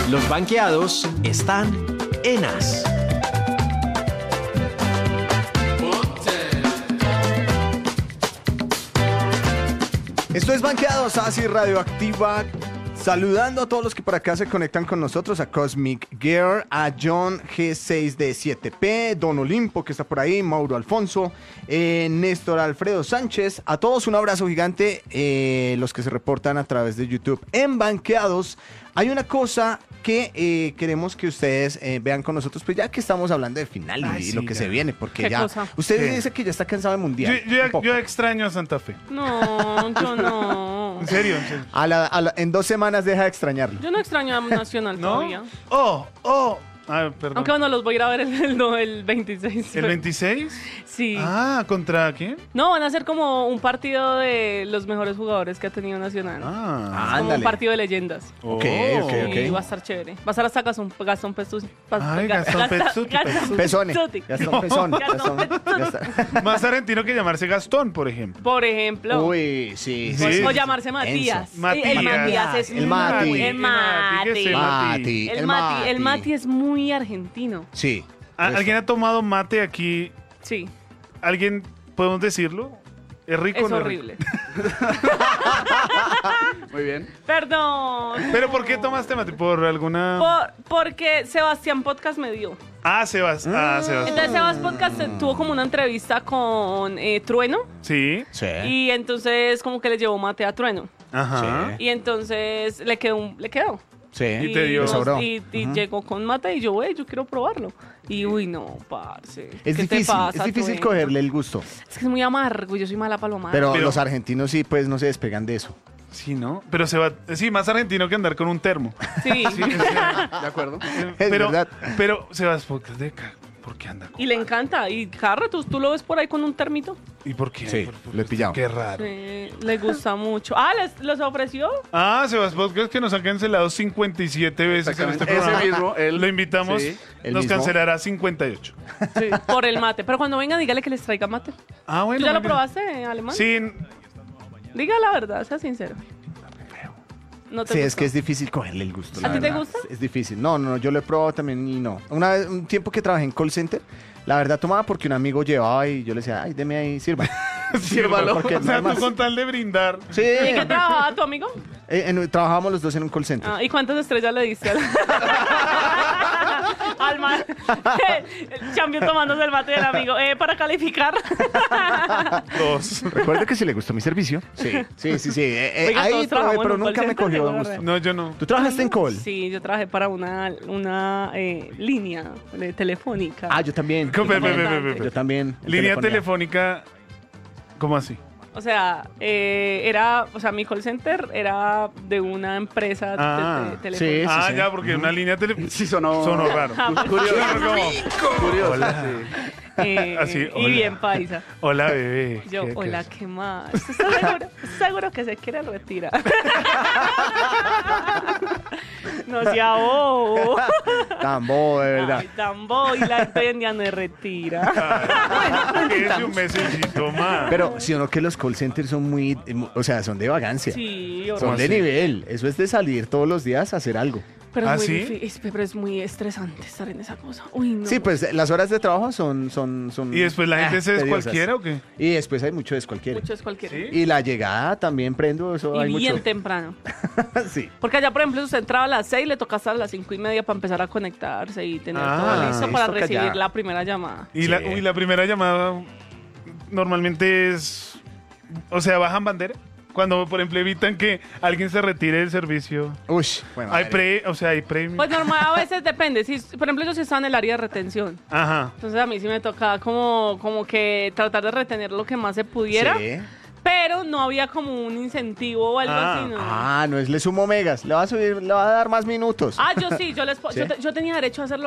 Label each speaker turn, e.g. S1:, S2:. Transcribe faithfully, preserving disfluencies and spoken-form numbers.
S1: Los banqueados están en As.
S2: Esto es Banqueados, así Radioactiva. Saludando a todos los que por acá se conectan con nosotros, a Cosmic Gear, a John G seis D siete P, Don Olimpo que está por ahí, Mauro Alfonso, eh, Néstor Alfredo Sánchez, a todos un abrazo gigante, eh, los que se reportan a través de YouTube. En Banqueados hay una cosa que eh, queremos que ustedes eh, vean con nosotros, pues ya que estamos hablando de final y,
S3: Ay,
S2: y
S3: sí,
S2: lo que
S3: ya.
S2: se viene, porque
S4: ¿Qué
S2: ya...
S4: cosa?
S2: Usted
S3: ¿Qué?
S2: dice que ya está cansado de
S3: Yo,
S2: Mundial.
S3: yo-
S2: un poco.
S3: yo extraño a Santa Fe.
S4: No, yo no.
S3: En serio, en serio.
S2: A la- a la- en dos semanas deja de extrañarlo.
S4: Yo no extraño a Nacional
S3: ¿No?
S4: todavía.
S3: Oh, oh. Ah, perdón.
S4: Aunque bueno, los voy a ir a ver el, el, no, el veintiséis.
S3: ¿El veintiséis?
S4: Sí.
S3: Ah, ¿contra quién?
S4: No, van a ser como un partido de los mejores jugadores que ha tenido Nacional.
S3: Ah.
S4: Es como
S2: ándale.
S4: un partido de leyendas.
S2: Ok,
S3: Oh.
S2: ok, ok.
S4: Y va a estar chévere. Va a estar hasta Gastón, Gastón Pestucci.
S3: Ay, Gastón Pezzuti, Pezzuti.
S2: Pesone.
S4: Pezzuti.
S2: Gastón Pesón.
S4: Gastón
S2: Gastón- Gastón-
S3: Más argentino que llamarse Gastón, por ejemplo.
S4: Por ejemplo.
S2: Uy, sí.
S3: Sí.
S2: sí.
S4: O llamarse Matías.
S3: Enzo.
S4: Sí, El Matías es
S2: El
S4: muy-
S2: Mati.
S4: El Mati.
S3: ¿Qué es el
S2: Mati.
S4: El Mati. El Mati es muy argentino.
S2: Sí.
S3: Ah,
S2: Eso.
S3: ¿Alguien ha tomado mate aquí?
S4: Sí.
S3: ¿Alguien podemos decirlo? ¿Es rico o
S4: Es
S3: no?
S4: horrible.
S5: Muy bien.
S4: Perdón.
S3: ¿Pero por qué tomaste mate? ¿Por alguna...?
S4: Por- porque Sebastián Podcast me dio.
S3: Ah, Sebas. Ah, Sebas.
S4: Entonces Sebas Podcast eh, tuvo como una entrevista con eh, Trueno.
S3: Sí.
S2: Sí.
S4: Y entonces como que le llevó mate a Trueno.
S3: Ajá.
S4: Y entonces le quedó, un- le quedó.
S2: Sí.
S3: Y te dio-
S4: nos-
S2: sobró.
S4: y, y llegó con mate y yo, güey, yo quiero probarlo. Y uy, no, parce.
S2: Es
S4: ¿Qué te
S2: difícil,
S4: pasa,
S2: es difícil
S4: Trueno?
S2: cogerle el gusto.
S4: Es que es muy amargo, yo soy mala para lo amargo.
S2: Pero,
S3: Pero-
S2: los argentinos sí, pues no se despegan de eso.
S3: Sí, ¿no? Pero se va... Sí, más argentino que andar con un termo.
S4: Sí.
S5: De acuerdo.
S2: Es
S3: pero,
S2: verdad.
S3: Pero Sebas, ¿por qué, de ca- ¿por qué anda con...?
S4: Y le encanta. Y Carro, ¿tú, tú lo ves por ahí con un termito.
S3: ¿Y por qué?
S2: Sí,
S3: ¿Por- por-
S2: lo he pillado.
S3: Qué raro.
S4: Sí, le gusta mucho. Ah, ¿les, ¿los ofreció?
S3: Ah, Sebas Podcast que nos han cancelado cincuenta y siete veces en este
S5: Exactamente. Ese
S3: programa.
S5: mismo, él-
S3: Lo invitamos,
S5: sí.
S2: El
S3: nos
S2: mismo.
S3: cancelará cincuenta y ocho.
S4: Sí. Por el mate. Pero cuando venga, dígale que les traiga mate.
S3: Ah, bueno.
S4: ¿Tú ya lo
S3: venga.
S4: probaste, alemán?
S3: Sí,
S4: Diga la verdad, sea sincero. No te
S2: Sí, es
S4: gustó.
S2: que es difícil cogerle el gusto.
S4: ¿A
S2: la
S4: ti te
S2: verdad.
S4: gusta?
S2: Es difícil. No, no, no, yo lo he probado también y no. Una vez, un tiempo que trabajé en call center, la verdad tomaba porque un amigo llevaba y yo le decía, ay, deme ahí, sirva.
S3: sírvalo.
S2: porque
S3: O
S2: no
S3: sea,
S2: hay
S3: tú
S2: más.
S3: con tal de brindar.
S2: Sí.
S4: ¿Y qué trabajaba tu amigo?
S2: Eh, en- trabajábamos los dos en un call center.
S4: Ah, ¿y cuántas estrellas le diste al, al man? El champion tomándose el mate del amigo. Eh, para calificar.
S3: Dos.
S2: Recuerde que si le gustó mi servicio. Sí, sí, sí, sí. Eh, eh,
S4: Oiga,
S2: ahí
S4: todos
S2: probé,
S4: trabajamos
S2: pero
S4: en un
S2: nunca
S4: call
S2: me
S4: center,
S2: cogió
S4: qué
S2: gusto.
S4: gonorrea.
S3: No, yo no.
S2: ¿Tú trabajaste en call?
S4: Sí, yo trabajé para una, una eh, línea de telefónica.
S2: Ah, yo también.
S3: ¿Cómo?
S2: Yo
S3: Ve, ve, ve,
S2: también.
S3: ve, ve.
S2: Yo también. en
S3: Línea
S2: telefonía.
S3: telefónica. ¿Cómo así?
S4: O sea, eh, era, o sea, mi call center era de una empresa de-
S3: Ah,
S4: de, telefónica.
S2: sí,
S3: ah,
S2: sí.
S3: ya, porque una línea telefónica.
S5: Sí, sonó.
S3: Sonó raro.
S4: Ah,
S5: Curioso. Curioso.
S3: Hola.
S5: sí.
S4: Eh,
S3: Así,
S4: y
S3: hola.
S4: bien paisa.
S3: Hola, bebé.
S4: Yo,
S3: ¿Qué- qué
S4: hola,
S3: haces?
S4: ¿qué más? ¿Estás seguro, ¿Estás seguro que se quiere retirar? No sea bobo.
S2: Tan bobo, de verdad.
S4: Ay, tan bobo. Y la gente hoy en día no se retira.
S3: Ay, quédese un mesecito más.
S2: Pero si o no que los call centers son muy, eh, mu- o sea, son de vagancia.
S4: Sí,
S2: Son
S4: horrible.
S2: de
S3: así?
S2: nivel. Eso es de salir todos los días a hacer algo.
S4: Pero
S3: ¿Ah,
S4: es muy
S3: sí?
S4: difícil, pero es muy estresante estar en esa cosa. Uy, no.
S2: Sí, pues eh, las horas de trabajo son... son, son
S3: ¿Y después la gente
S2: ah,
S3: se
S2: tediosas.
S3: descualquiera o qué?
S2: Y después hay mucho descualquiera.
S4: Mucho es cualquiera.
S3: ¿Sí?
S2: Y la llegada también prendo, eso
S4: Y
S2: hay
S4: bien
S2: mucho.
S4: temprano.
S2: Sí.
S4: Porque allá, por ejemplo, si usted entraba a las seis, le toca estar a las cinco y media para empezar a conectarse y tener
S3: Ah,
S4: todo listo
S2: listo,
S4: para
S2: que
S4: recibir
S2: ya.
S4: la primera llamada.
S3: Y, la,
S2: Sí.
S3: uy, la primera llamada normalmente es... O sea, ¿bajan bandera? Cuando, por ejemplo, evitan que alguien se retire del servicio.
S2: Uy, bueno.
S3: Hay pre... O sea, hay premio.
S4: Pues normal, a veces depende. Si, por ejemplo, yo sí estaba en el área de retención.
S3: Ajá.
S4: Entonces a mí sí me tocaba como, como que tratar de retener lo que más se pudiera.
S2: Sí.
S4: Pero no había como un incentivo o algo
S3: Ah.
S4: así, ¿no?
S2: Ah, no es le sumo megas. Le va a subir, le va a dar más minutos.
S4: Ah, yo sí, yo, les, po-
S2: ¿Sí?
S4: yo, te- yo tenía derecho a hacer lo